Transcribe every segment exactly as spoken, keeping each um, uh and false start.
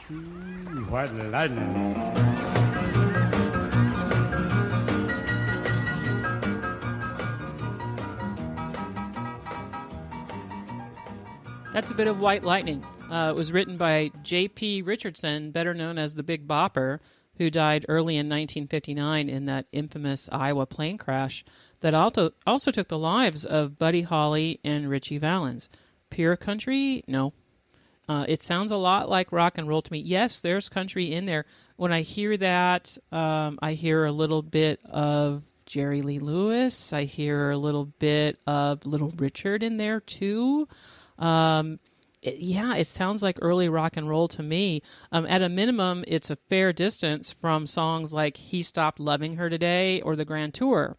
Ooh, white lightning. That's a bit of White Lightning. Uh, it was written by J P Richardson, better known as the Big Bopper, who died early in nineteen fifty-nine in that infamous Iowa plane crash that also, also took the lives of Buddy Holly and Richie Valens. Pure country? No. Uh, it sounds a lot like rock and roll to me. Yes, there's country in there. When I hear that, um, I hear a little bit of Jerry Lee Lewis. I hear a little bit of Little Richard in there, too. Um, it, yeah, it sounds like early rock and roll to me. Um, at a minimum, it's a fair distance from songs like He Stopped Loving Her Today or The Grand Tour.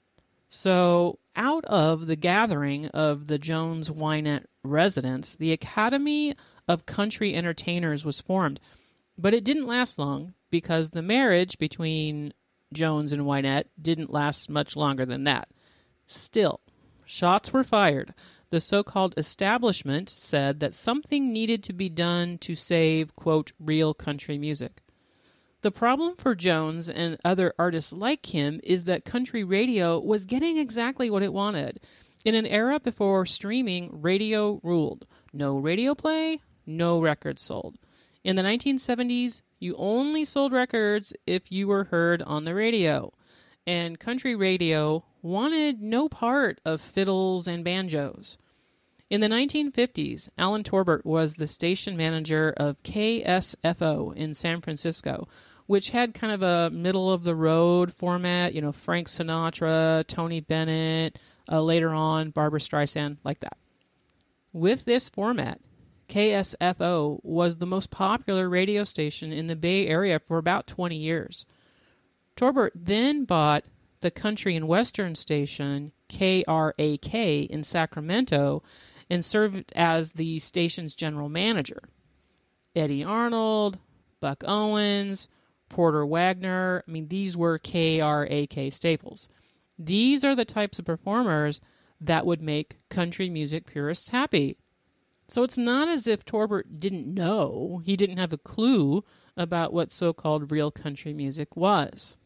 So out of the gathering of the Jones Wynette residents, the Academy of Country Entertainers was formed. But it didn't last long because the marriage between Jones and Wynette didn't last much longer than that. Still, shots were fired. The so-called establishment said that something needed to be done to save, quote, real country music. The problem for Jones and other artists like him is that country radio was getting exactly what it wanted. In an era before streaming, radio ruled. No radio play, no records sold. In the nineteen seventies, you only sold records if you were heard on the radio. And country radio wanted no part of fiddles and banjos. In the nineteen fifties, Alan Torbert was the station manager of K S F O in San Francisco, which had kind of a middle-of-the-road format, you know, Frank Sinatra, Tony Bennett, uh, later on Barbra Streisand, like that. With this format, K S F O was the most popular radio station in the Bay Area for about twenty years. Torbert then bought the country and western station K R A K in Sacramento and served as the station's general manager. Eddie Arnold, Buck Owens, Porter Wagner, I mean, these were K R A K staples. These are the types of performers that would make country music purists happy. So it's not as if Torbert didn't know, he didn't have a clue about what so-called real country music was.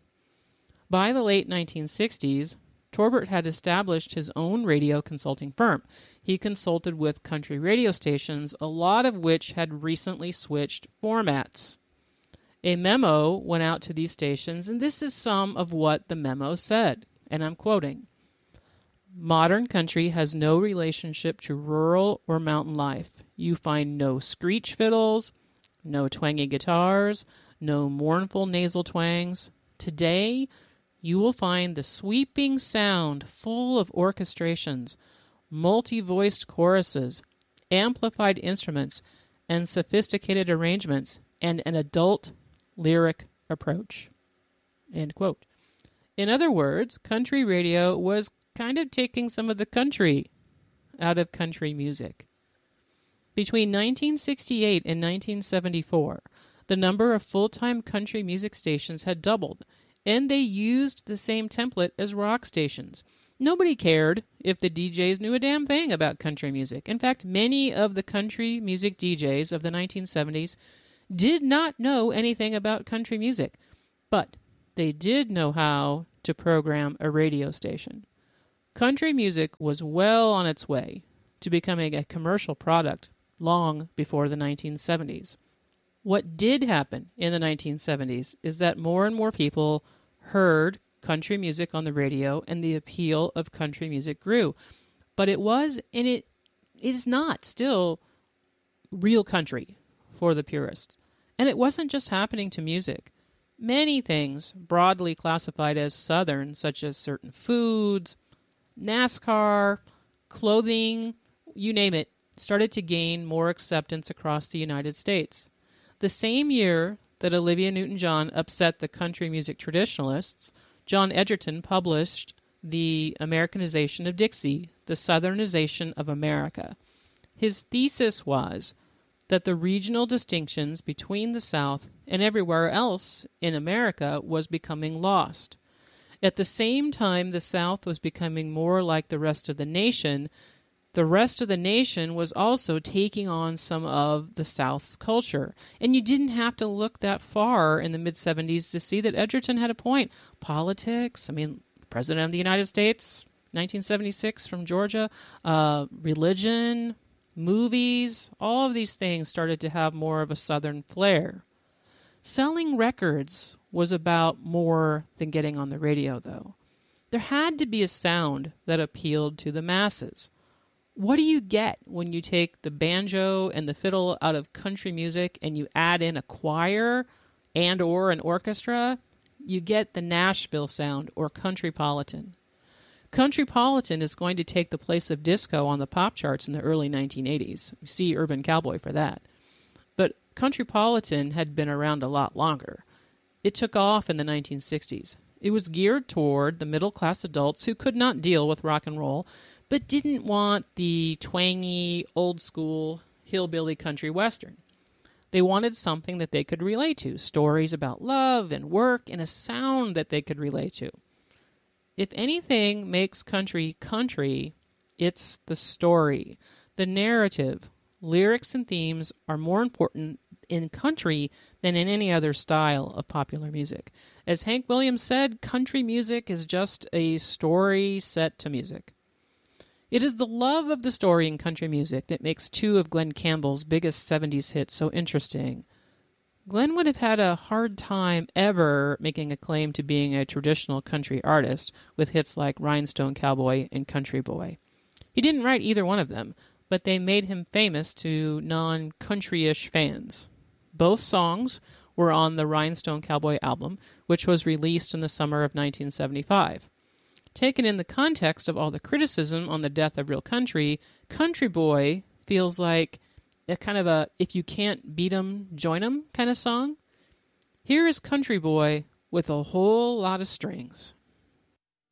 By the late nineteen sixties, Torbert had established his own radio consulting firm. He consulted with country radio stations, a lot of which had recently switched formats. A memo went out to these stations, and this is some of what the memo said, and I'm quoting, "Modern country has no relationship to rural or mountain life. You find no screech fiddles, no twangy guitars, no mournful nasal twangs. Today, you will find the sweeping sound full of orchestrations, multi-voiced choruses, amplified instruments, and sophisticated arrangements, and an adult lyric approach." End quote. In other words, country radio was kind of taking some of the country out of country music. Between nineteen sixty-eight and nineteen seventy-four, the number of full-time country music stations had doubled, and they used the same template as rock stations. Nobody cared if the D Js knew a damn thing about country music. In fact, many of the country music D Js of the nineteen seventies did not know anything about country music, but they did know how to program a radio station. Country music was well on its way to becoming a commercial product long before the nineteen seventies. What did happen in the nineteen seventies is that more and more people heard country music on the radio, and the appeal of country music grew. But it was, and it is not still, real country for the purists. And it wasn't just happening to music. Many things broadly classified as Southern, such as certain foods, NASCAR, clothing, you name it, started to gain more acceptance across the United States. The same year that Olivia Newton-John upset the country music traditionalists, John Edgerton published The Americanization of Dixie, the Southernization of America. His thesis was that the regional distinctions between the South and everywhere else in America was becoming lost. At the same time the South was becoming more like the rest of the nation, the rest of the nation was also taking on some of the South's culture. And you didn't have to look that far in the mid-seventies to see that Edgerton had a point. Politics, I mean, President of the United States, nineteen seventy-six from Georgia, uh, religion, movies, all of these things started to have more of a Southern flair. Selling records was about more than getting on the radio, though. There had to be a sound that appealed to the masses. What do you get when you take the banjo and the fiddle out of country music and you add in a choir and or an orchestra? You get the Nashville sound, or countrypolitan. Countrypolitan is going to take the place of disco on the pop charts in the early nineteen eighties. You see Urban Cowboy for that. But countrypolitan had been around a lot longer. It took off in the nineteen sixties. It was geared toward the middle-class adults who could not deal with rock and roll, but didn't want the twangy, old-school, hillbilly country western. They wanted something that they could relate to, stories about love and work, and a sound that they could relate to. If anything makes country country, it's the story, the narrative. Lyrics and themes are more important in country than in any other style of popular music. As Hank Williams said, country music is just a story set to music. It is the love of the story in country music that makes two of Glen Campbell's biggest seventies hits so interesting. Glen would have had a hard time ever making a claim to being a traditional country artist with hits like Rhinestone Cowboy and Country Boy. He didn't write either one of them, but they made him famous to non-country-ish fans. Both songs were on the Rhinestone Cowboy album, which was released in the summer of nineteen seventy-five. Taken in the context of all the criticism on the death of real country, Country Boy feels like a kind of a if you can't beat 'em, join 'em kind of song. Here is Country Boy with a whole lot of strings.